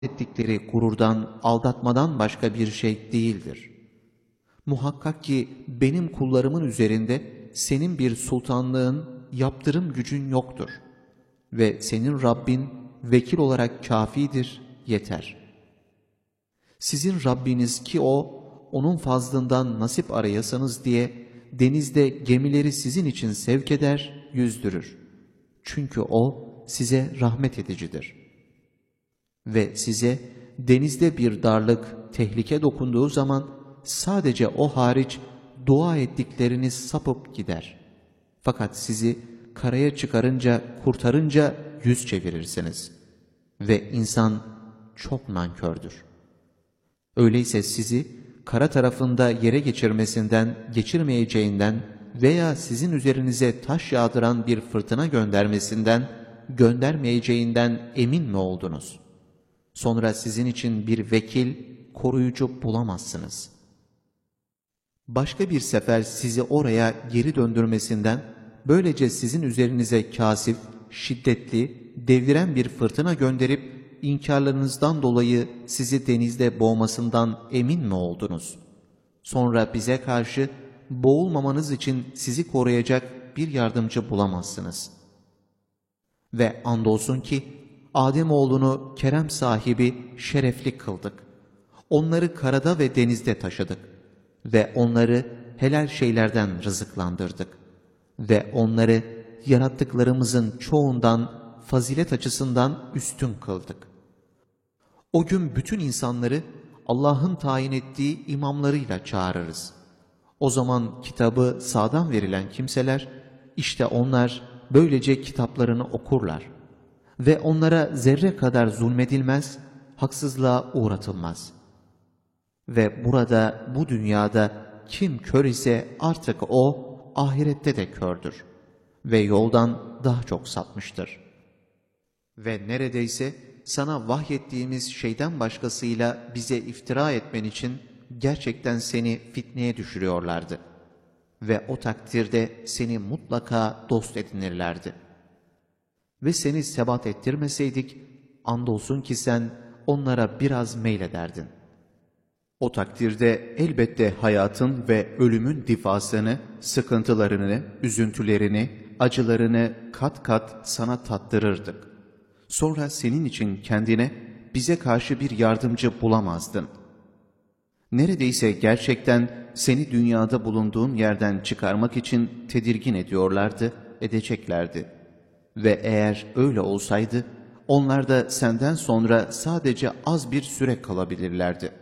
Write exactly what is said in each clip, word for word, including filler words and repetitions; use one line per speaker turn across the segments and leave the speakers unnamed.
ettikleri gururdan, aldatmadan başka bir şey değildir. Muhakkak ki benim kullarımın üzerinde senin bir sultanlığın, yaptırım gücün yoktur. Ve senin Rabbin vekil olarak kâfidir, yeter. Sizin Rabbiniz ki o, onun fazlından nasip arayasanız diye denizde gemileri sizin için sevk eder, yüzdürür. Çünkü o size rahmet edicidir. Ve size denizde bir darlık, tehlike dokunduğu zaman sadece o hariç dua ettikleriniz sapıp gider. Fakat sizi karaya çıkarınca, kurtarınca yüz çevirirsiniz. Ve insan çok nankördür. Öyleyse sizi kara tarafında yere geçirmesinden, geçirmeyeceğinden veya sizin üzerinize taş yağdıran bir fırtına göndermesinden, göndermeyeceğinden emin mi oldunuz? Sonra sizin için bir vekil, koruyucu bulamazsınız. Başka bir sefer sizi oraya geri döndürmesinden, böylece sizin üzerinize kasif, şiddetli, deviren bir fırtına gönderip, İnkarlarınızdan dolayı sizi denizde boğmasından emin mi oldunuz? Sonra bize karşı boğulmamanız için sizi koruyacak bir yardımcı bulamazsınız. Ve andolsun ki Ademoğlunu kerem sahibi şerefli kıldık. Onları karada ve denizde taşıdık. Ve onları helal şeylerden rızıklandırdık. Ve onları yarattıklarımızın çoğundan fazilet açısından üstün kıldık. O gün bütün insanları Allah'ın tayin ettiği imamlarıyla çağırırız. O zaman kitabı sağdan verilen kimseler, işte onlar böylece kitaplarını okurlar. Ve onlara zerre kadar zulmedilmez, haksızlığa uğratılmaz. Ve burada, bu dünyada kim kör ise artık o, ahirette de kördür. Ve yoldan daha çok sapmıştır. Ve neredeyse sana vahyettiğimiz şeyden başkasıyla bize iftira etmen için gerçekten seni fitneye düşürüyorlardı. Ve o takdirde seni mutlaka dost edinirlerdi. Ve seni sebat ettirmeseydik, andolsun ki sen onlara biraz meylederdin. O takdirde elbette hayatın ve ölümün difasını, sıkıntılarını, üzüntülerini, acılarını kat kat sana tattırırdık. Sonra senin için kendine, bize karşı bir yardımcı bulamazdın. Neredeyse gerçekten seni dünyada bulunduğun yerden çıkarmak için tedirgin ediyorlardı, edeceklerdi. Ve eğer öyle olsaydı, onlar da senden sonra sadece az bir süre kalabilirlerdi.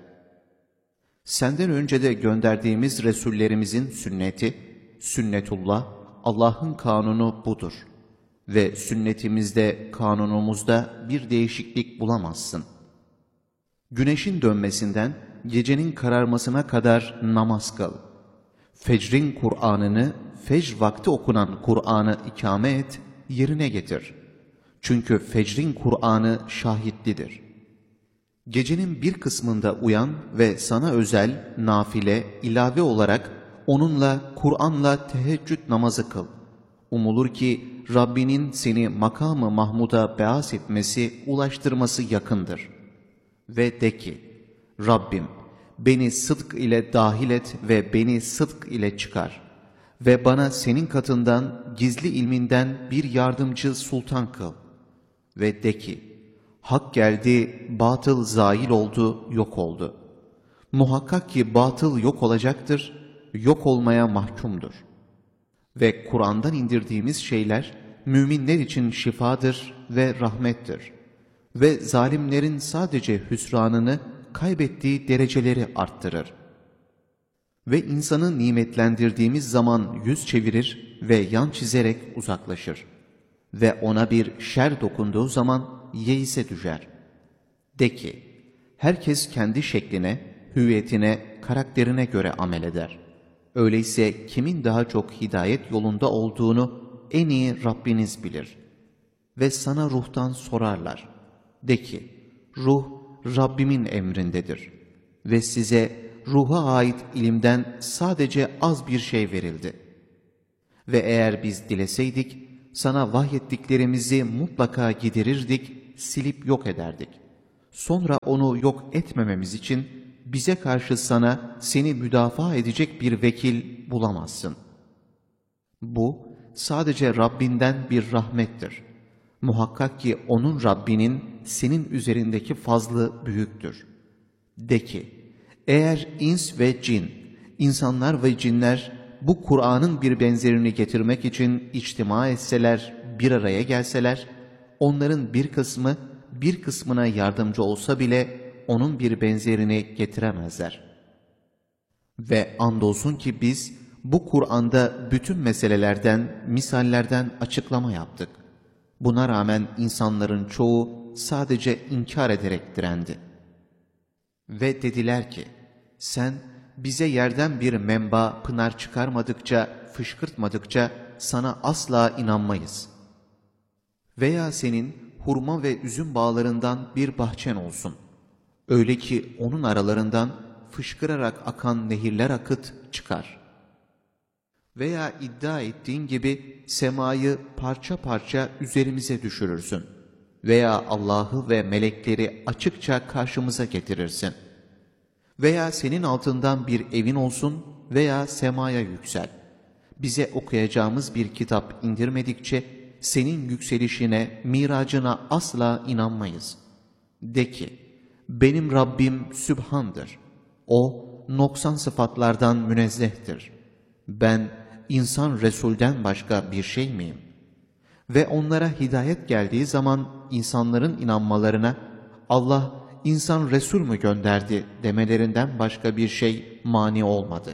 Senden önce de gönderdiğimiz Resullerimizin sünneti, sünnetullah, Allah'ın kanunu budur. Ve sünnetimizde, kanunumuzda bir değişiklik bulamazsın. Güneşin dönmesinden gecenin kararmasına kadar namaz kıl. Fecrin Kur'an'ını, fecr vakti okunan Kur'an'ı ikame et, yerine getir. Çünkü fecrin Kur'an'ı şahitlidir. Gecenin bir kısmında uyan ve sana özel, nafile, ilave olarak onunla, Kur'an'la teheccüd namazı kıl. Umulur ki Rabbinin seni makamı Mahmud'a beas etmesi, ulaştırması yakındır. Ve de ki, Rabbim beni sıdk ile dahil et ve beni sıdk ile çıkar. Ve bana senin katından, gizli ilminden bir yardımcı sultan kıl. Ve de ki, hak geldi, batıl zail oldu, yok oldu. Muhakkak ki batıl yok olacaktır, yok olmaya mahkumdur. Ve Kur'an'dan indirdiğimiz şeyler, müminler için şifadır ve rahmettir. Ve zalimlerin sadece hüsranını, kaybettiği dereceleri arttırır. Ve insanı nimetlendirdiğimiz zaman yüz çevirir ve yan çizerek uzaklaşır. Ve ona bir şer dokunduğu zaman yeise düşer. De ki, herkes kendi şekline, hüviyetine, karakterine göre amel eder. Öyleyse kimin daha çok hidayet yolunda olduğunu en iyi Rabbiniz bilir. Ve sana ruhtan sorarlar. De ki, ruh Rabbimin emrindedir. Ve size ruha ait ilimden sadece az bir şey verildi. Ve eğer biz dileseydik, sana vahyettiklerimizi mutlaka giderirdik, silip yok ederdik. Sonra onu yok etmememiz için bize karşı sana seni müdafaa edecek bir vekil bulamazsın. Bu sadece Rabbinden bir rahmettir. Muhakkak ki onun Rabbinin senin üzerindeki fazlı büyüktür. De ki, eğer ins ve cin, insanlar ve cinler bu Kur'an'ın bir benzerini getirmek için içtima etseler, bir araya gelseler, onların bir kısmı bir kısmına yardımcı olsa bile onun bir benzerini getiremezler. Ve andolsun ki biz bu Kur'an'da bütün meselelerden, misallerden açıklama yaptık. Buna rağmen insanların çoğu sadece inkar ederek direndi. Ve dediler ki, sen bize yerden bir menba, pınar çıkarmadıkça, fışkırtmadıkça sana asla inanmayız. Veya senin hurma ve üzüm bağlarından bir bahçen olsun. Öyle ki onun aralarından fışkırarak akan nehirler akıt çıkar. Veya iddia ettiğin gibi semayı parça parça üzerimize düşürürsün. Veya Allah'ı ve melekleri açıkça karşımıza getirirsin. Veya senin altından bir evin olsun veya semaya yüksel. Bize okuyacağımız bir kitap indirmedikçe senin yükselişine, miracına asla inanmayız. De ki, benim Rabbim Sübhan'dır. O, noksan sıfatlardan münezzehtir. Ben, insan Resul'den başka bir şey miyim? Ve onlara hidayet geldiği zaman insanların inanmalarına, Allah, insan Resul mü gönderdi demelerinden başka bir şey mani olmadı.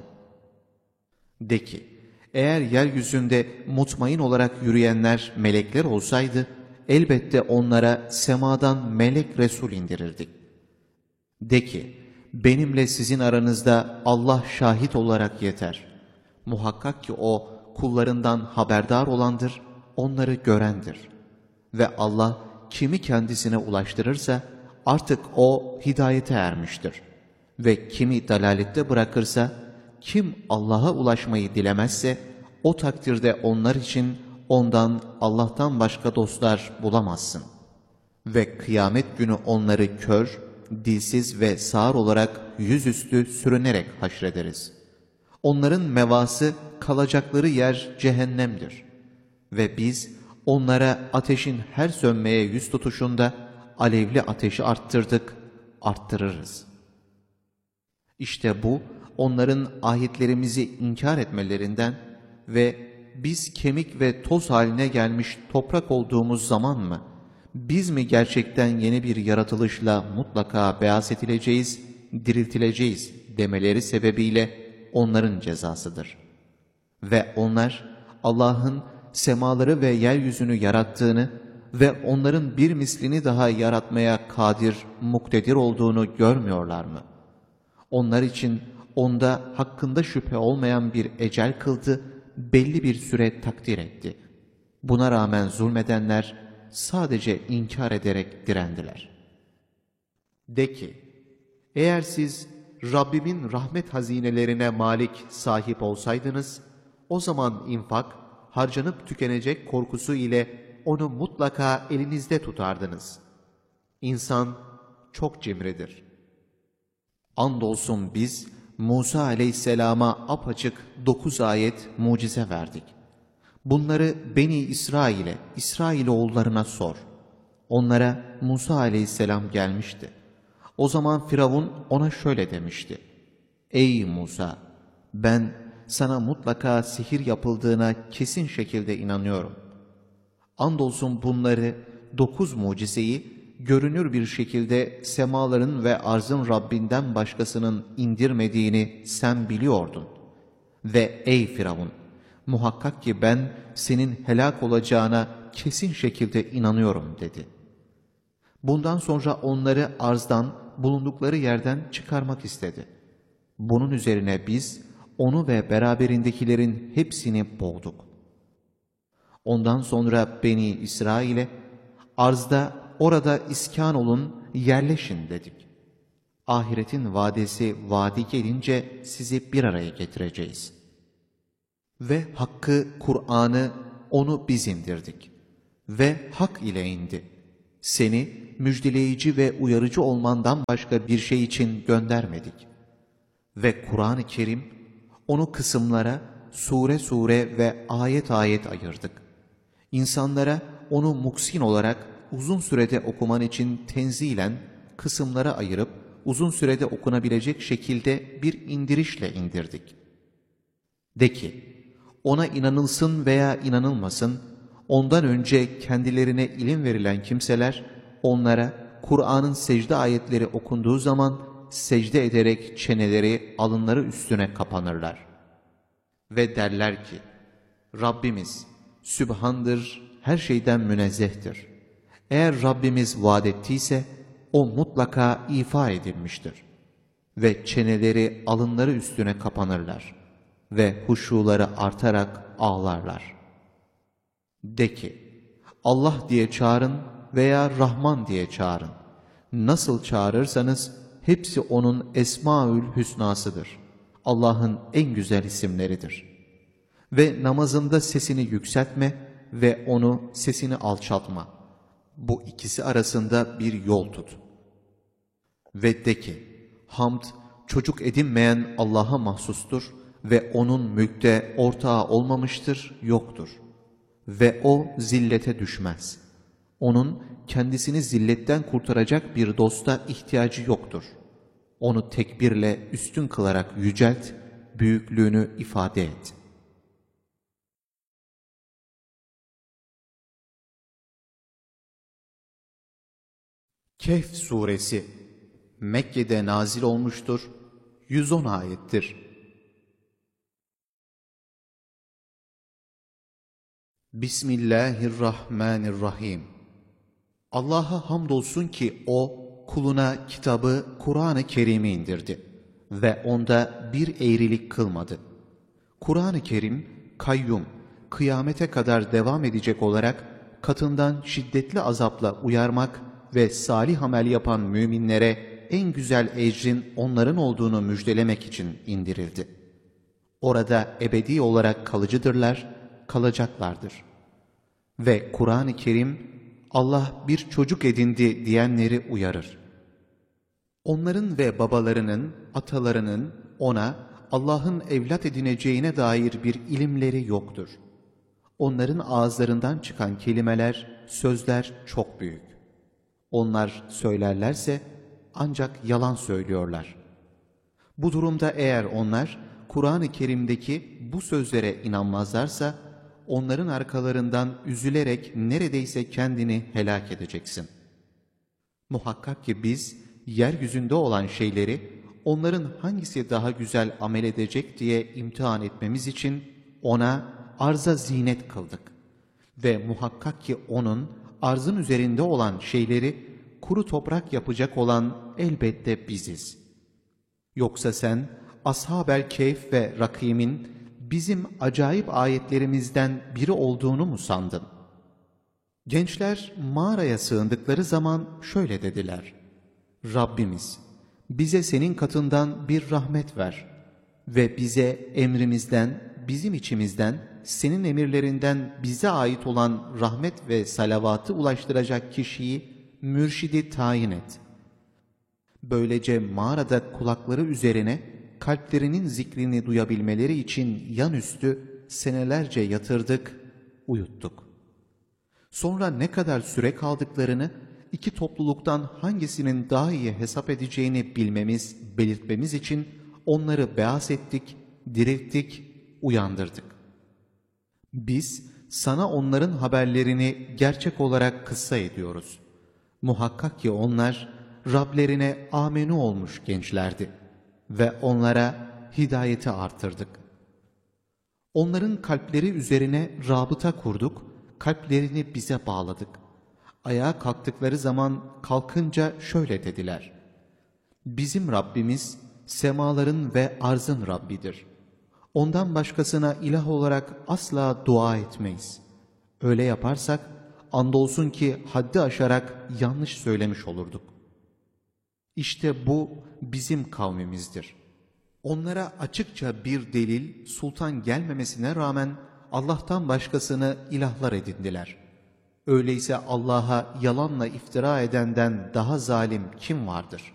De ki, eğer yeryüzünde mutmain olarak yürüyenler melekler olsaydı, elbette onlara semadan melek Resul indirirdik. De ki, benimle sizin aranızda Allah şahit olarak yeter. Muhakkak ki O, kullarından haberdar olandır, onları görendir. Ve Allah, kimi kendisine ulaştırırsa, artık O hidayete ermiştir. Ve kimi dalalette bırakırsa, kim Allah'a ulaşmayı dilemezse, o takdirde onlar için ondan, Allah'tan başka dostlar bulamazsın. Ve kıyamet günü onları kör, dilsiz ve sağır olarak yüzüstü sürünerek haşrederiz. Onların mevası, kalacakları yer cehennemdir. Ve biz onlara ateşin her sönmeye yüz tutuşunda alevli ateşi arttırdık, arttırırız. İşte bu, onların ayetlerimizi inkar etmelerinden ve biz kemik ve toz haline gelmiş toprak olduğumuz zaman mı, biz mi gerçekten yeni bir yaratılışla mutlaka beyaz edileceğiz, diriltileceğiz demeleri sebebiyle onların cezasıdır. Ve onlar Allah'ın semaları ve yeryüzünü yarattığını ve onların bir mislini daha yaratmaya kadir, muktedir olduğunu görmüyorlar mı? Onlar için onda hakkında şüphe olmayan bir ecel kıldı, belli bir süre takdir etti. Buna rağmen zulmedenler sadece inkar ederek direndiler. De ki, eğer siz Rabbimin rahmet hazinelerine malik sahip olsaydınız, o zaman infak, harcanıp tükenecek korkusu ile onu mutlaka elinizde tutardınız. İnsan çok cimridir. Andolsun biz Musa aleyhisselama apaçık dokuz ayet mucize verdik. Bunları Beni İsrail'e, İsrailoğullarına sor. Onlara Musa aleyhisselam gelmişti. O zaman Firavun ona şöyle demişti. Ey Musa! Ben sana mutlaka sihir yapıldığına kesin şekilde inanıyorum. Andolsun bunları, dokuz mucizeyi, görünür bir şekilde semaların ve arzın Rabbinden başkasının indirmediğini sen biliyordun. Ve ey Firavun! Muhakkak ki ben senin helak olacağına kesin şekilde inanıyorum dedi. Bundan sonra onları arzdan, bulundukları yerden çıkarmak istedi. Bunun üzerine biz onu ve beraberindekilerin hepsini boğduk. Ondan sonra Beni İsrail'e arzda orada iskan olun, yerleşin dedik. Ahiretin vadesi vadi gelince sizi bir araya getireceğiz. Ve hakkı, Kur'an'ı, onu biz indirdik. Ve hak ile indi. Seni müjdeleyici ve uyarıcı olmandan başka bir şey için göndermedik. Ve Kur'an-ı Kerim, onu kısımlara, sure sure ve ayet ayet ayırdık. İnsanlara onu muksin olarak uzun sürede okuman için tenzilen kısımlara ayırıp uzun sürede okunabilecek şekilde bir indirişle indirdik. De ki, ona inanılsın veya inanılmasın, ondan önce kendilerine ilim verilen kimseler, onlara Kur'an'ın secde ayetleri okunduğu zaman secde ederek çeneleri, alınları üstüne kapanırlar. Ve derler ki, Rabbimiz Sübhandır, her şeyden münezzehtir. Eğer Rabbimiz vaad ettiyse, o mutlaka ifa edilmiştir. Ve çeneleri, alınları üstüne kapanırlar. Ve huşuları artarak ağlarlar. De ki, Allah diye çağırın veya Rahman diye çağırın. Nasıl çağırırsanız hepsi onun Esmaül Hüsnasıdır. Allah'ın en güzel isimleridir. Ve namazında sesini yükseltme ve onu sesini alçaltma. Bu ikisi arasında bir yol tut. Ve de ki, hamd çocuk edinmeyen Allah'a mahsustur ve onun mülkte ortağı olmamıştır, yoktur. Ve o zillete düşmez. Onun kendisini zilletten kurtaracak bir dosta ihtiyacı yoktur. Onu tekbirle üstün kılarak yücelt, büyüklüğünü ifade et. Kehf suresi Mekke'de nazil olmuştur, yüz on ayettir. Bismillahirrahmanirrahim. Allah'a hamdolsun ki O, kuluna kitabı Kur'an-ı Kerim'i indirdi ve onda bir eğrilik kılmadı. Kur'an-ı Kerim, kayyum, kıyamete kadar devam edecek olarak katından şiddetli azapla uyarmak ve salih amel yapan müminlere en güzel ecrin onların olduğunu müjdelemek için indirildi. Orada ebedi olarak kalıcıdırlar, kalacaklardır. Ve Kur'an-ı Kerim, Allah bir çocuk edindi diyenleri uyarır. Onların ve babalarının, atalarının ona Allah'ın evlat edineceğine dair bir ilimleri yoktur. Onların ağızlarından çıkan kelimeler, sözler çok büyük. Onlar söylerlerse ancak yalan söylüyorlar. Bu durumda eğer onlar Kur'an-ı Kerim'deki bu sözlere inanmazlarsa, onların arkalarından üzülerek neredeyse kendini helak edeceksin. Muhakkak ki biz yeryüzünde olan şeyleri onların hangisi daha güzel amel edecek diye imtihan etmemiz için ona arza zinet kıldık. Ve muhakkak ki onun arzın üzerinde olan şeyleri kuru toprak yapacak olan elbette biziz. Yoksa sen Ashab-el Kehf ve Rakim'in bizim acayip ayetlerimizden biri olduğunu mu sandın? Gençler mağaraya sığındıkları zaman şöyle dediler: Rabbimiz, bize senin katından bir rahmet ver ve bize emrimizden, bizim içimizden, senin emirlerinden bize ait olan rahmet ve salavatı ulaştıracak kişiyi, mürşidi tayin et. Böylece mağarada kulakları üzerine kalplerinin zikrini duyabilmeleri için yanüstü senelerce yatırdık, uyuttuk. Sonra ne kadar süre kaldıklarını, iki topluluktan hangisinin daha iyi hesap edeceğini bilmemiz, belirtmemiz için onları beas ettik, dirilttik, uyandırdık. Biz sana onların haberlerini gerçek olarak kıssa ediyoruz. Muhakkak ki onlar Rablerine amenu olmuş gençlerdi ve onlara hidayeti artırdık. Onların kalpleri üzerine rabıta kurduk, kalplerini bize bağladık. Ayağa kalktıkları zaman kalkınca şöyle dediler: Bizim Rabbimiz semaların ve arzın Rabbidir. Ondan başkasına ilah olarak asla dua etmeyiz. Öyle yaparsak andolsun ki haddi aşarak yanlış söylemiş olurduk. İşte bu bizim kavmimizdir. Onlara açıkça bir delil, sultan gelmemesine rağmen Allah'tan başkasını ilahlar edindiler. Öyleyse Allah'a yalanla iftira edenden daha zalim kim vardır?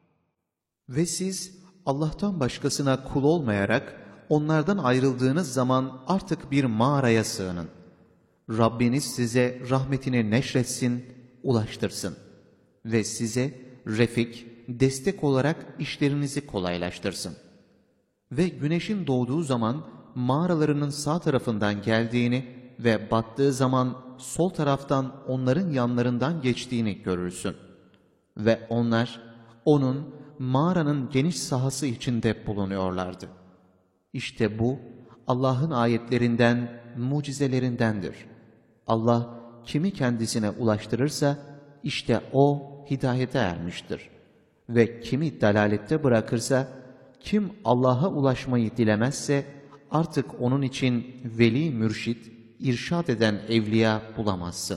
Ve siz Allah'tan başkasına kul olmayarak onlardan ayrıldığınız zaman artık bir mağaraya sığının. Rabbiniz size rahmetini neşretsin, ulaştırsın ve size refik, destek olarak işlerinizi kolaylaştırsın. Ve güneşin doğduğu zaman mağaralarının sağ tarafından geldiğini ve battığı zaman sol taraftan onların yanlarından geçtiğini görürsün. Ve onlar onun mağaranın geniş sahası içinde bulunuyorlardı. İşte bu Allah'ın ayetlerinden, mucizelerindendir. Allah kimi kendisine ulaştırırsa işte o hidayete ermiştir. Ve kimi dalalette bırakırsa, kim Allah'a ulaşmayı dilemezse artık onun için veli mürşit, irşad eden evliya bulamazsın.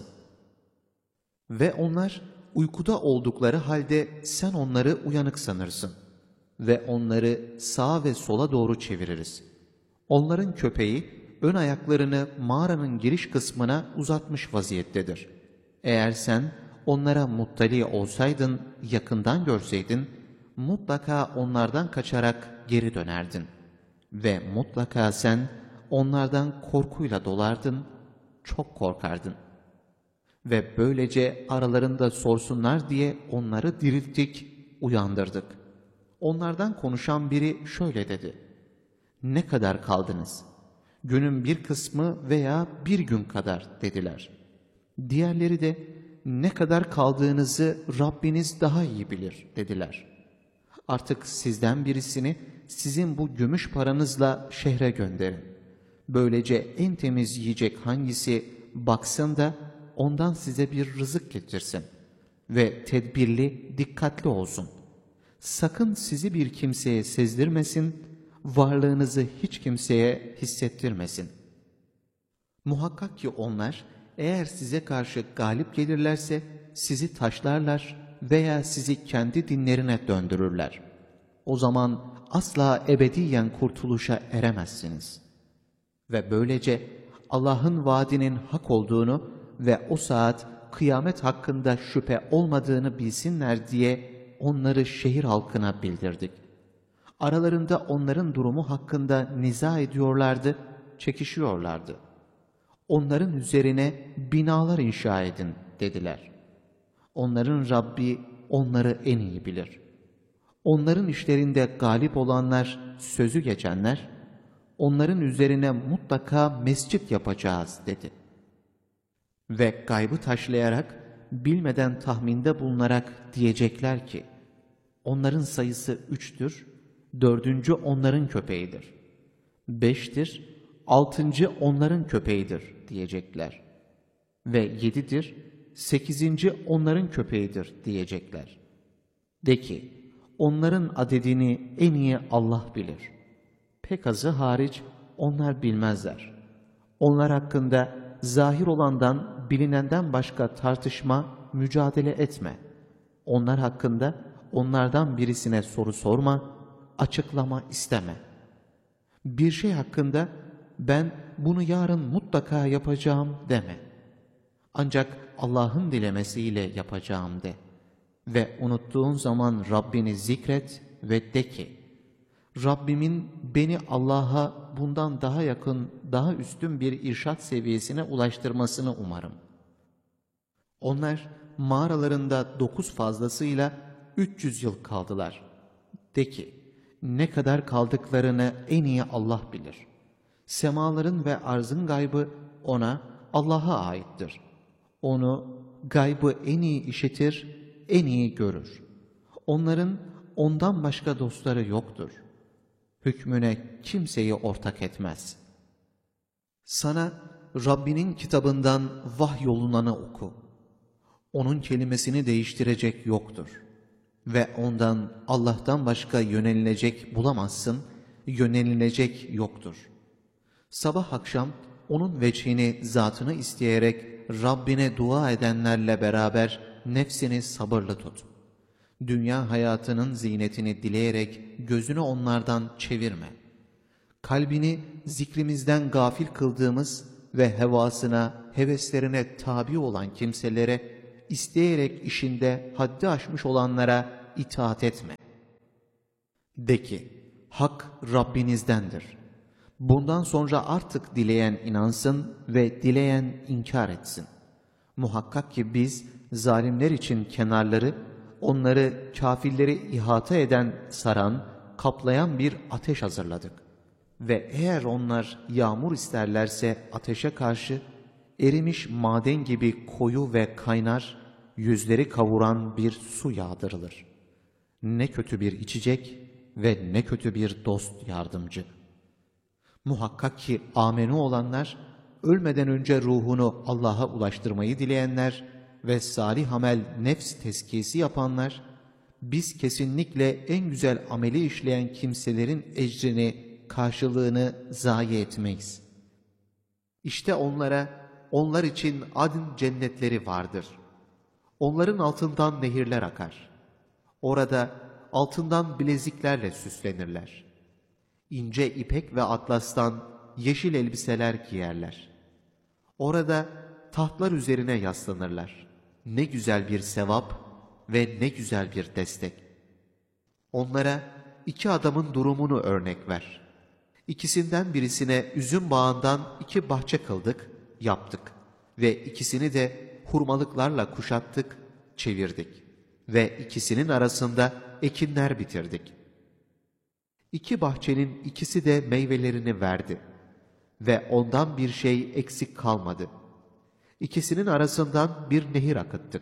Ve onlar uykuda oldukları halde sen onları uyanık sanırsın. Ve onları sağa ve sola doğru çeviririz. Onların köpeği ön ayaklarını mağaranın giriş kısmına uzatmış vaziyettedir. Eğer sen onlara muttali olsaydın, yakından görseydin, mutlaka onlardan kaçarak geri dönerdin. Ve mutlaka sen onlardan korkuyla dolardın, çok korkardın. Ve böylece aralarında sorsunlar diye onları dirilttik, uyandırdık. Onlardan konuşan biri şöyle dedi: "Ne kadar kaldınız?" "Günün bir kısmı veya bir gün kadar" dediler. Diğerleri de "Ne kadar kaldığınızı Rabbiniz daha iyi bilir" dediler. Artık sizden birisini sizin bu gümüş paranızla şehre gönderin. Böylece en temiz yiyecek hangisi baksın da ondan size bir rızık getirsin. Ve tedbirli, dikkatli olsun. Sakın sizi bir kimseye sezdirmesin, varlığınızı hiç kimseye hissettirmesin. Muhakkak ki onlar eğer size karşı galip gelirlerse sizi taşlarlar veya sizi kendi dinlerine döndürürler. O zaman asla ebediyen kurtuluşa eremezsiniz. Ve böylece Allah'ın vaadinin hak olduğunu ve o saat kıyamet hakkında şüphe olmadığını bilsinler diye onları şehir halkına bildirdik. Aralarında onların durumu hakkında niza ediyorlardı, çekişiyorlardı. Onların üzerine binalar inşa edin dediler. Onların Rabbi onları en iyi bilir. Onların işlerinde galip olanlar, sözü geçenler, onların üzerine mutlaka mescit yapacağız dedi. Ve gaybı taşlayarak, bilmeden tahminde bulunarak diyecekler ki, onların sayısı üçtür, dördüncü onların köpeğidir. Beştir, altıncı onların köpeğidir diyecekler. Ve yedidir, sekizinci onların köpeğidir diyecekler. De ki, onların adedini en iyi Allah bilir. Pek azı hariç onlar bilmezler. Onlar hakkında zahir olandan, bilinenden başka tartışma, mücadele etme. Onlar hakkında onlardan birisine soru sorma, açıklama isteme. Bir şey hakkında ben bunu yarın mutlaka yapacağım deme. Ancak Allah'ın dilemesiyle yapacağım de. Ve unuttuğun zaman Rabbini zikret ve de ki, Rabbimin beni Allah'a bundan daha yakın, daha üstün bir irşat seviyesine ulaştırmasını umarım. Onlar mağaralarında dokuz fazlasıyla üç yüz yıl kaldılar. De ki, ne kadar kaldıklarını en iyi Allah bilir. Semaların ve arzın gaybı ona, Allah'a aittir. Onu, gaybı en iyi işitir, en iyi görür. Onların ondan başka dostları yoktur. Hükmüne kimseyi ortak etmez. Sana Rabbinin kitabından vahyolunanı oku. Onun kelimesini değiştirecek yoktur. Ve ondan Allah'tan başka yönelilecek bulamazsın, yönelilecek yoktur. Sabah akşam onun veçhini, zatını isteyerek Rabbine dua edenlerle beraber nefsini sabırlı tut. Dünya hayatının zinetini dileyerek gözünü onlardan çevirme. Kalbini zikrimizden gafil kıldığımız ve hevasına, heveslerine tabi olan kimselere, isteyerek işinde haddi aşmış olanlara itaat etme. De ki, hak Rabbinizdendir. Bundan sonra artık dileyen inansın ve dileyen inkar etsin. Muhakkak ki biz zalimler için kenarları, onları kafirleri ihata eden, saran, kaplayan bir ateş hazırladık. Ve eğer onlar yağmur isterlerse ateşe karşı, erimiş maden gibi koyu ve kaynar, yüzleri kavuran bir su yağdırılır. Ne kötü bir içecek ve ne kötü bir dost yardımcı. Muhakkak ki amenu olanlar, ölmeden önce ruhunu Allah'a ulaştırmayı dileyenler ve salih amel nefs tezkiyesi yapanlar, biz kesinlikle en güzel ameli işleyen kimselerin ecrini, karşılığını zayi etmeyiz. İşte onlara, onlar için adn cennetleri vardır. Onların altından nehirler akar. Orada altından bileziklerle süslenirler. İnce ipek ve atlastan yeşil elbiseler giyerler. Orada tahtlar üzerine yaslanırlar. Ne güzel bir sevap ve ne güzel bir destek. Onlara iki adamın durumunu örnek ver. İkisinden birisine üzüm bağından iki bahçe kıldık, yaptık ve ikisini de hurmalıklarla kuşattık, çevirdik ve ikisinin arasında ekinler bitirdik. İki bahçenin ikisi de meyvelerini verdi ve ondan bir şey eksik kalmadı. İkisinin arasından bir nehir akıttık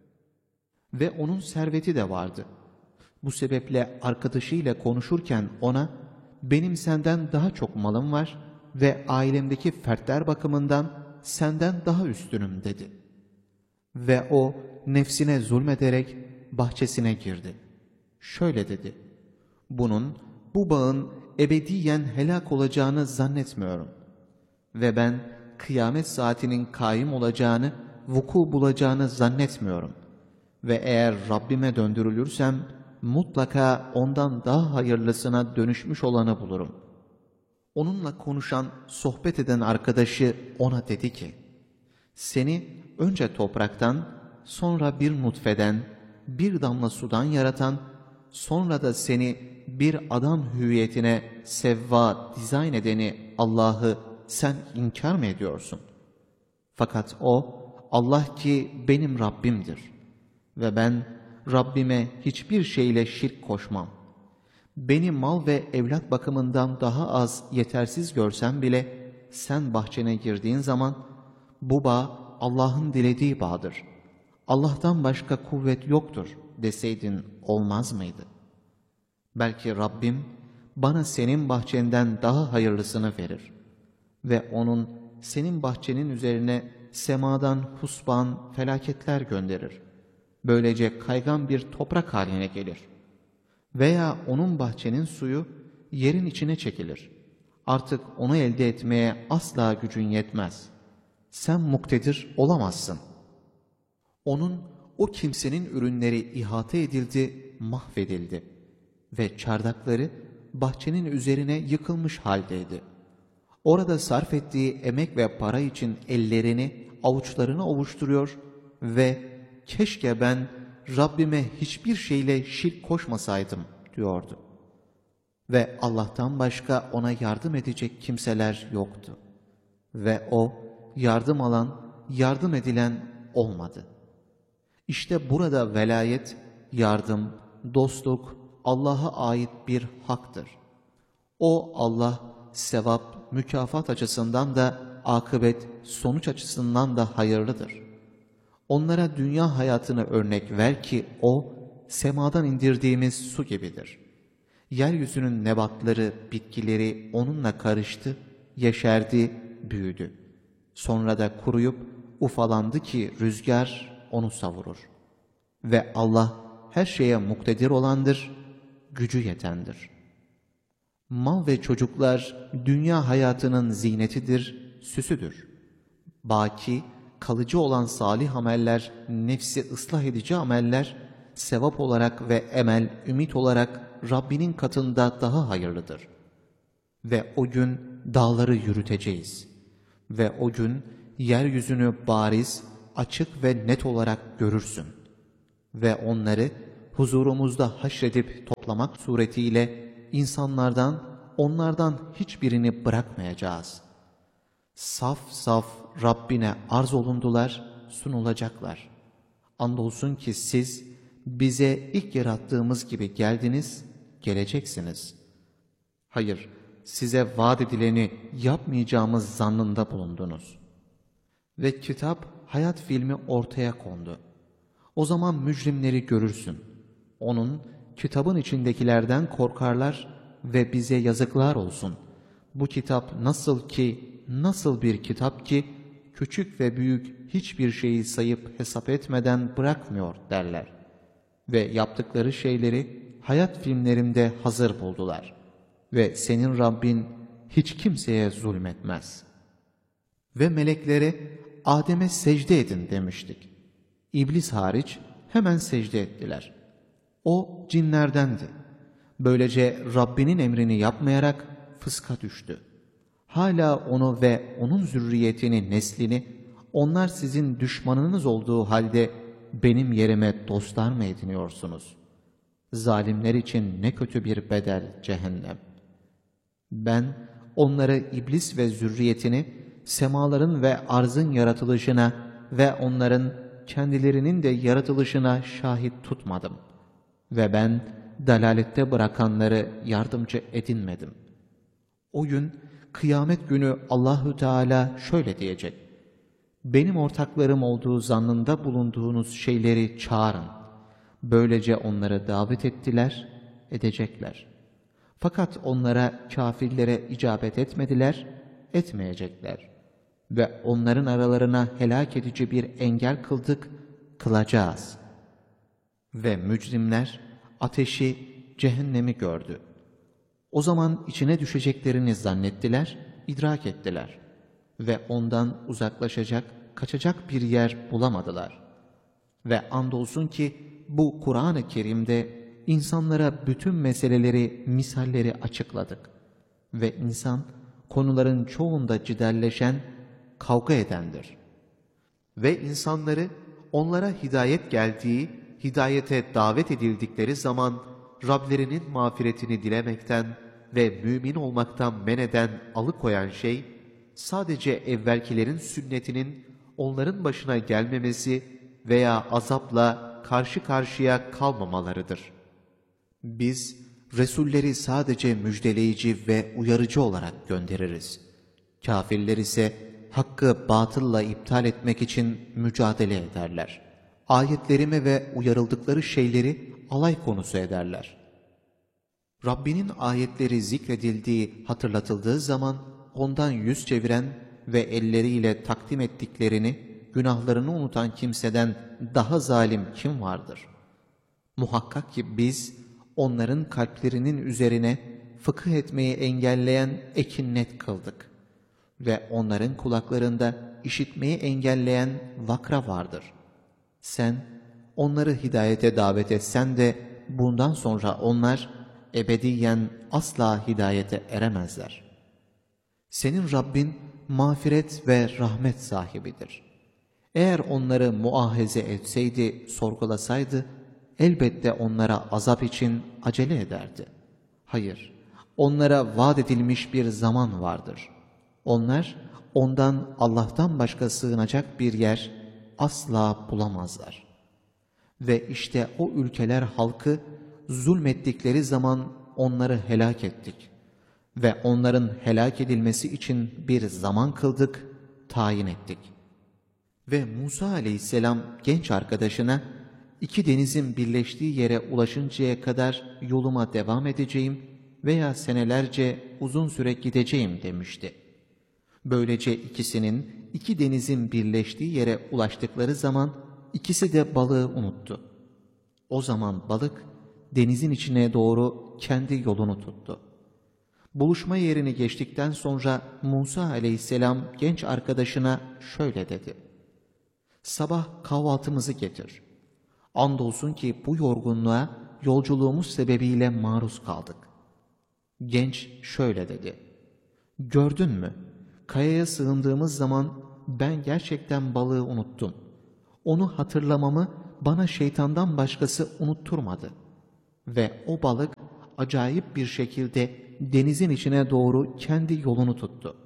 ve onun serveti de vardı. Bu sebeple arkadaşıyla konuşurken ona, benim senden daha çok malım var ve ailemdeki fertler bakımından senden daha üstünüm dedi. Ve o nefsine zulmederek bahçesine girdi. Şöyle dedi, bunun, bu bağın ebediyen helak olacağını zannetmiyorum. Ve ben kıyamet saatinin kaim olacağını, vuku bulacağını zannetmiyorum. Ve eğer Rabbime döndürülürsem, mutlaka ondan daha hayırlısına dönüşmüş olanı bulurum. Onunla konuşan, sohbet eden arkadaşı ona dedi ki, seni önce topraktan, sonra bir nutfeden, bir damla sudan yaratan, sonra da seni bir adam hüviyetine sevva dizayn edeni Allah'ı sen inkar mı ediyorsun? Fakat o, Allah ki benim Rabbimdir ve ben Rabbime hiçbir şeyle şirk koşmam. Beni mal ve evlat bakımından daha az yetersiz görsen bile, sen bahçene girdiğin zaman, bu bağ Allah'ın dilediği bağdır. Allah'tan başka kuvvet yoktur deseydin olmaz mıydı? Belki Rabbim bana senin bahçenden daha hayırlısını verir ve onun senin bahçenin üzerine semadan husban felaketler gönderir. Böylece kaygan bir toprak haline gelir. Veya onun bahçenin suyu yerin içine çekilir. Artık onu elde etmeye asla gücün yetmez. Sen muktedir olamazsın. Onun, o kimsenin ürünleri ihate edildi, mahvedildi ve çardakları bahçenin üzerine yıkılmış haldeydi. Orada sarf ettiği emek ve para için ellerini, avuçlarını ovuşturuyor ve keşke ben Rabbime hiçbir şeyle şirk koşmasaydım diyordu. Ve Allah'tan başka ona yardım edecek kimseler yoktu. Ve o yardım alan, yardım edilen olmadı. İşte burada velayet, yardım, dostluk Allah'a ait bir haktır. O Allah sevap, mükafat açısından da akıbet, sonuç açısından da hayırlıdır. Onlara dünya hayatını örnek ver ki o, semadan indirdiğimiz su gibidir. Yeryüzünün nebatları, bitkileri onunla karıştı, yeşerdi, büyüdü. Sonra da kuruyup ufalandı ki rüzgar onu savurur. Ve Allah her şeye muktedir olandır, gücü yetendir. Mal ve çocuklar dünya hayatının zinetidir, süsüdür. Baki, kalıcı olan salih ameller, nefsi ıslah edici ameller, sevap olarak ve emel, ümit olarak Rabbinin katında daha hayırlıdır. Ve o gün dağları yürüteceğiz. Ve o gün yeryüzünü bariz, açık ve net olarak görürsün. Ve onları huzurumuzda haşredip toplamak suretiyle insanlardan, onlardan hiçbirini bırakmayacağız. Saf saf Rabbine arz olundular, sunulacaklar. Andolsun ki siz bize ilk yarattığımız gibi geldiniz, geleceksiniz. Hayır, size vaat edileni yapmayacağımız zannında bulundunuz. Ve kitap, hayat filmi ortaya kondu. O zaman mücrimleri görürsün. Onun, kitabın içindekilerden korkarlar ve bize yazıklar olsun. Bu kitap nasıl ki, nasıl bir kitap ki, küçük ve büyük hiçbir şeyi sayıp hesap etmeden bırakmıyor derler. Ve yaptıkları şeyleri hayat filmlerinde hazır buldular. Ve senin Rabbin hiç kimseye zulmetmez. Ve meleklere Adem'e secde edin demiştik. İblis hariç hemen secde ettiler. O cinlerdendi. Böylece Rabbinin emrini yapmayarak fıska düştü. Hala onu ve onun zürriyetini, neslini, onlar sizin düşmanınız olduğu halde benim yerime dostlar mı ediniyorsunuz? Zalimler için ne kötü bir bedel cehennem. Ben onları, iblis ve zürriyetini, semaların ve arzın yaratılışına ve onların kendilerinin de yaratılışına şahit tutmadım. Ve ben dalalette bırakanları yardımcı edinmedim. O gün, kıyamet günü Allahü Teala şöyle diyecek: benim ortaklarım olduğu zannında bulunduğunuz şeyleri çağırın. Böylece onları davet ettiler, edecekler. Fakat onlara, kafirlere icabet etmediler, etmeyecekler. Ve onların aralarına helak edici bir engel kıldık, kılacağız. Ve mücrimler ateşi, cehennemi gördü. O zaman içine düşeceklerini zannettiler, idrak ettiler. Ve ondan uzaklaşacak, kaçacak bir yer bulamadılar. Ve andolsun ki bu Kur'an-ı Kerim'de insanlara bütün meseleleri, misalleri açıkladık. Ve insan konuların çoğunda cidelleşen, kavga edendir. Ve insanları onlara hidayet geldiği, hidayete davet edildikleri zaman Rablerinin mağfiretini dilemekten ve mümin olmaktan men eden, alıkoyan şey, sadece evvelkilerin sünnetinin onların başına gelmemesi veya azapla karşı karşıya kalmamalarıdır. Biz Resulleri sadece müjdeleyici ve uyarıcı olarak göndeririz. Kafirler ise hakkı batılla iptal etmek için mücadele ederler. Ayetlerime ve uyarıldıkları şeyleri alay konusu ederler. Rabbinin ayetleri zikredildiği, hatırlatıldığı zaman ondan yüz çeviren ve elleriyle takdim ettiklerini, günahlarını unutan kimseden daha zalim kim vardır? Muhakkak ki biz onların kalplerinin üzerine fıkıh etmeyi engelleyen ekinnet kıldık. Ve onların kulaklarında işitmeyi engelleyen vakra vardır. Sen onları hidayete davet etsen de bundan sonra onlar ebediyen asla hidayete eremezler. Senin Rabbin mağfiret ve rahmet sahibidir. Eğer onları muahaze etseydi, sorgulasaydı, elbette onlara azap için acele ederdi. Hayır, onlara vaat edilmiş bir zaman vardır. Onlar, ondan, Allah'tan başka sığınacak bir yer asla bulamazlar. Ve işte o ülkeler halkı zulmettikleri zaman onları helak ettik. Ve onların helak edilmesi için bir zaman kıldık, tayin ettik. Ve Musa aleyhisselam genç arkadaşına, iki denizin birleştiği yere ulaşıncaya kadar yoluma devam edeceğim veya senelerce uzun süre gideceğim demişti. Böylece ikisinin iki denizin birleştiği yere ulaştıkları zaman ikisi de balığı unuttu. O zaman balık denizin içine doğru kendi yolunu tuttu. Buluşma yerini geçtikten sonra Musa aleyhisselam genç arkadaşına şöyle dedi: sabah kahvaltımızı getir. Andolsun ki bu yorgunluğa yolculuğumuz sebebiyle maruz kaldık. Genç şöyle dedi: gördün mü? Kayaya sığındığımız zaman ben gerçekten balığı unuttum. Onu hatırlamamı bana şeytandan başkası unutturmadı. Ve o balık acayip bir şekilde denizin içine doğru kendi yolunu tuttu.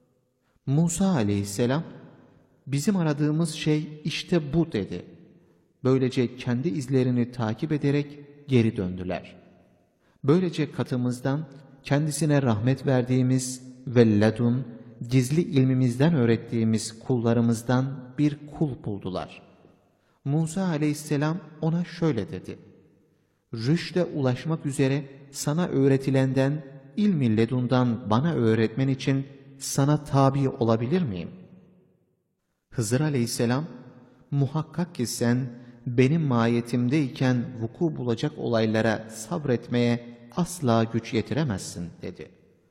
Musa aleyhisselam, bizim aradığımız şey işte bu dedi. Böylece kendi izlerini takip ederek geri döndüler. Böylece katımızdan kendisine rahmet verdiğimiz ve ledun, gizli ilmimizden öğrettiğimiz kullarımızdan bir kul buldular. Musa aleyhisselam ona şöyle dedi: rüşde ulaşmak üzere sana öğretilenden, ilmi ledundan bana öğretmen için sana tabi olabilir miyim? Hızır aleyhisselam, muhakkak ki sen benim mahiyetimdeyken vuku bulacak olaylara sabretmeye asla güç yetiremezsin dedi.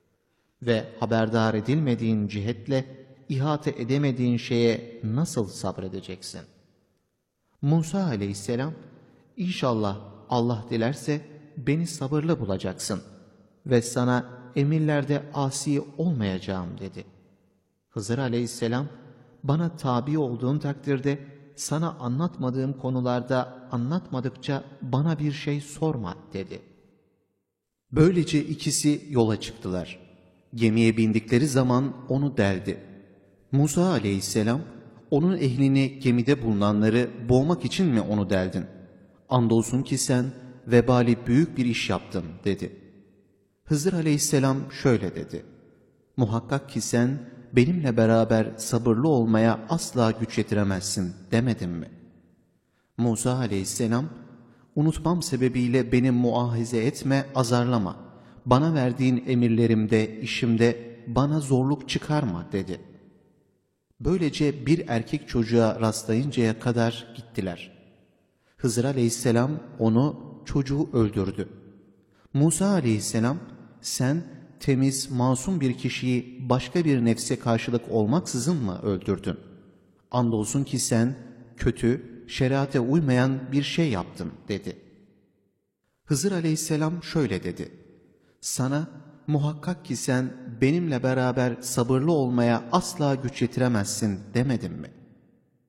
Ve haberdar edilmediğin cihetle ihate edemediğin şeye nasıl sabredeceksin? Musa aleyhisselam, İnşallah Allah dilerse beni sabırlı bulacaksın ve sana emirlerde asi olmayacağım dedi. Hızır aleyhisselam, bana tabi olduğun takdirde sana anlatmadığım konularda anlatmadıkça bana bir şey sorma dedi. Böylece ikisi yola çıktılar. Gemiye bindikleri zaman onu deldi. Musa aleyhisselam, onun ehlini gemide bulunanları boğmak için mi onu deldin? Andolsun ki sen vebali büyük bir iş yaptın dedi. Hızır aleyhisselam şöyle dedi: muhakkak ki sen benimle beraber sabırlı olmaya asla güç yetiremezsin demedim mi? Musa aleyhisselam, unutmam sebebiyle beni muahize etme, azarlama. Bana verdiğin emirlerimde, işimde bana zorluk çıkarma dedi. Böylece bir erkek çocuğa rastlayıncaya kadar gittiler. Hızır aleyhisselam onu, çocuğu öldürdü. Musa aleyhisselam, sen temiz, masum bir kişiyi başka bir nefse karşılık olmaksızın mı öldürdün? Andolsun ki sen kötü, şeriate uymayan bir şey yaptın dedi. Hızır aleyhisselam şöyle dedi: sana muhakkak ki sen benimle beraber sabırlı olmaya asla güç yetiremezsin demedim mi?